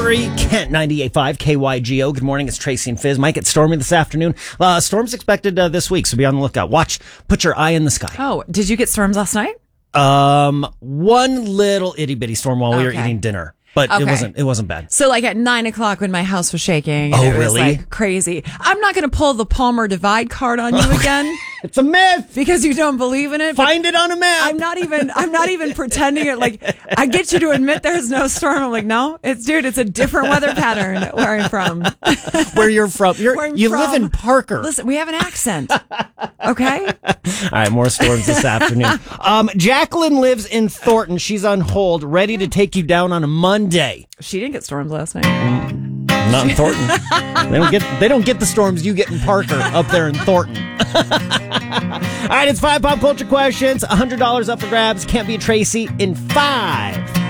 Corey Kent, 98.5 KYGO. Good morning. It's Tracy and Fizz. Might get stormy this afternoon. Storms expected this week, so be on the lookout. Put your eye in the sky. Oh, did you get storms last night? One little itty bitty storm while we were eating dinner. But it wasn't bad. So like at 9:00 when my house was shaking. Oh, it was really? like crazy. I'm not going to pull the Palmer Divide card on you again. It's a myth. Because you don't believe in it. Find it on a map. I'm not even pretending it. Like, I get you to admit there's no storm. I'm like, no, it's a different weather pattern where I'm from. Where you're from. You live in Parker. Listen, we have an accent. Okay? All right, more storms this afternoon. Jacqueline lives in Thornton. She's on hold, ready to take you down on a Monday. She didn't get storms last night. Not in Thornton. They don't get the storms you get in Parker up there in Thornton. All right, it's 5 pop culture questions. $100 up for grabs. Can't beat Tracy in 5,